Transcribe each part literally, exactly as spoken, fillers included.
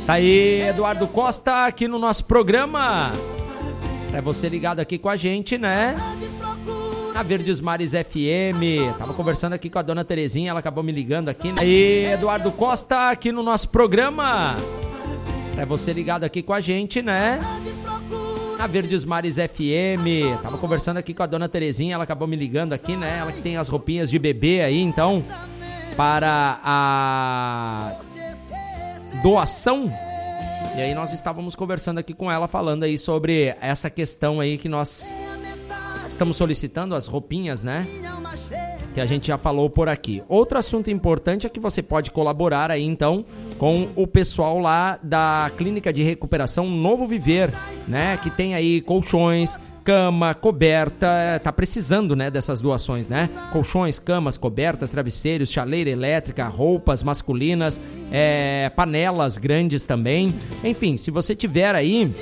Tá aí, Eduardo Costa, aqui no nosso programa. É você ligado aqui com a gente, né? Na Verdes Mares F M. Tava conversando aqui com a dona Terezinha, ela acabou me ligando aqui. Né? Aí, Eduardo Costa, aqui no nosso programa. É você ligado aqui com a gente, né? Na Verdes Mares F M. Tava conversando aqui com a dona Terezinha, ela acabou me ligando aqui, né? Ela que tem as roupinhas de bebê aí, então, para a doação. E aí nós estávamos conversando aqui com ela, falando aí sobre essa questão aí que nós estamos solicitando, as roupinhas, né? Que a gente já falou por aqui. Outro assunto importante é que você pode colaborar aí, então, com o pessoal lá da Clínica de Recuperação Novo Viver, né? Que tem aí colchões, cama, coberta, tá precisando, né, dessas doações, né? Colchões, camas, cobertas, travesseiros, chaleira elétrica, roupas masculinas, é, panelas grandes também. Enfim, se você tiver aí,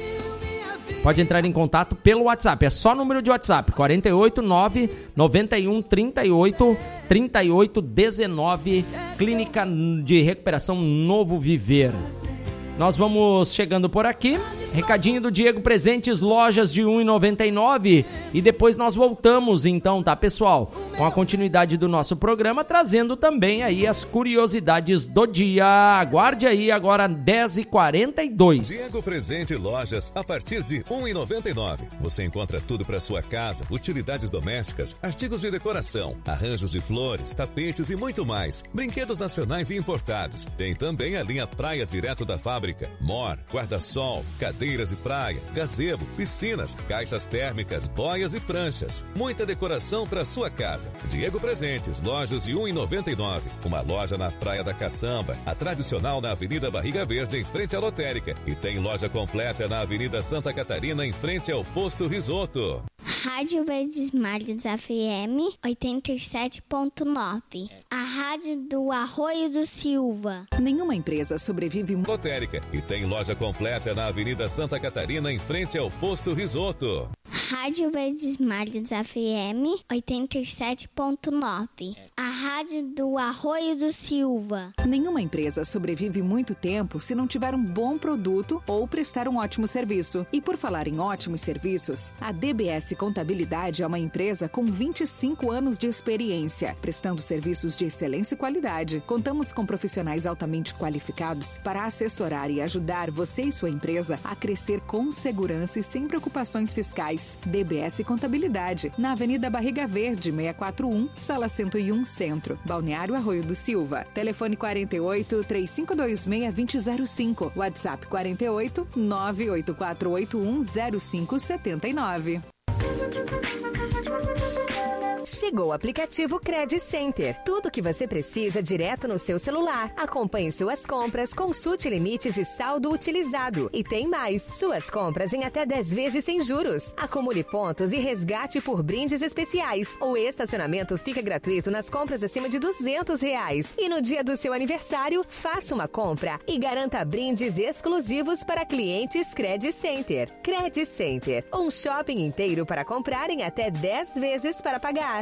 pode entrar em contato pelo WhatsApp, é só número de WhatsApp, quarenta e oito, nove, noventa e um, trinta e oito, trinta e oito, dezenove, Clínica de Recuperação Novo Viver. Nós vamos chegando por aqui, recadinho do Diego Presentes, lojas de um real e noventa e nove centavos, e depois nós voltamos então, tá, pessoal? Com a continuidade do nosso programa, trazendo também aí as curiosidades do dia. Aguarde aí agora dez e quarenta e dois. Diego Presente Lojas, a partir de um real e noventa e nove centavos. Você encontra tudo para sua casa, utilidades domésticas, artigos de decoração, arranjos de flores, tapetes e muito mais. Brinquedos nacionais e importados. Tem também a linha Praia direto da fábrica. Mor, guarda-sol, cadeiras de praia, gazebo, piscinas, caixas térmicas, boias e pranchas. Muita decoração para sua casa. Diego Presentes, lojas de um real e noventa e nove centavos. Uma loja na Praia da Caçamba, a tradicional na Avenida Barriga Verde, em frente à lotérica. E tem loja completa na Avenida Santa Catarina, em frente ao Posto Risoto. Rádio Verdes Mares F M oitenta e sete ponto nove. A rádio do Arroio do Silva. Nenhuma empresa sobrevive... Lotérica. E tem loja completa na Avenida Santa Catarina, em frente ao Posto Risoto. Rádio Verdes Mares F M oitenta e sete ponto nove. A rádio do Arroio do Silva. Nenhuma empresa sobrevive muito tempo se não tiver um bom produto ou prestar um ótimo serviço. E por falar em ótimos serviços, a D B S Contabilidade é uma empresa com vinte e cinco anos de experiência, prestando serviços de excelência e qualidade. Contamos com profissionais altamente qualificados para assessorar e ajudar você e sua empresa a crescer com segurança e sem preocupações fiscais. D B S Contabilidade, na Avenida Barriga Verde, seiscentos e quarenta e um, Sala cento e um, Centro, Balneário Arroio do Silva. Telefone quarenta e oito, três cinco dois seis, dois zero zero cinco. WhatsApp quarenta e oito, nove oito quatro oito um, zero cinco sete nove. Chegou o aplicativo Credit Center. Tudo o que você precisa direto no seu celular. Acompanhe suas compras, consulte limites e saldo utilizado. E tem mais, suas compras em até dez vezes sem juros. Acumule pontos e resgate por brindes especiais. O estacionamento fica gratuito nas compras acima de duzentos reais. E no dia do seu aniversário, faça uma compra e garanta brindes exclusivos para clientes Credit Center. Credit Center, um shopping inteiro para comprar em até dez vezes para pagar.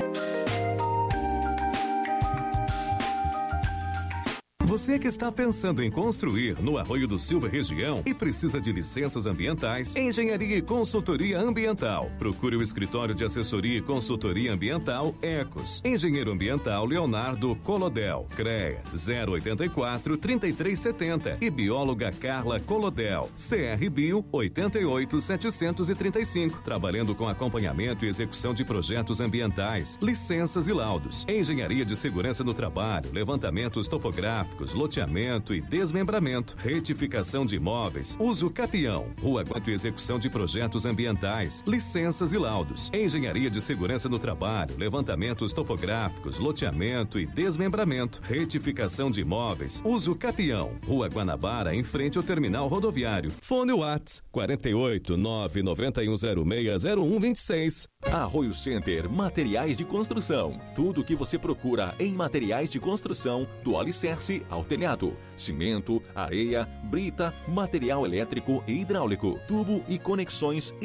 Você que está pensando em construir no Arroio do Silva região e precisa de licenças ambientais, engenharia e consultoria ambiental. Procure o escritório de assessoria e consultoria ambiental Ecos. Engenheiro ambiental Leonardo Colodel. CREA zero oitenta e quatro, trinta e três setenta e bióloga Carla Colodel. C R Bio oitenta e oito, setecentos e trinta e cinco. Trabalhando com acompanhamento e execução de projetos ambientais, licenças e laudos. Engenharia de segurança no trabalho, levantamentos topográficos, loteamento e desmembramento, retificação de imóveis, uso capião, rua quanto execução de projetos ambientais, licenças e laudos, engenharia de segurança no trabalho, levantamentos topográficos, loteamento e desmembramento, retificação de imóveis, uso capião, rua Guanabara, em frente ao terminal rodoviário. Fone Whats quarenta e oito, nove nove um zero seis, zero um dois seis. Arroio Center Materiais de Construção. Tudo o que você procura em materiais de construção, do alicerce ao telhado. Cimento, areia, brita, material elétrico e hidráulico, tubo e conexões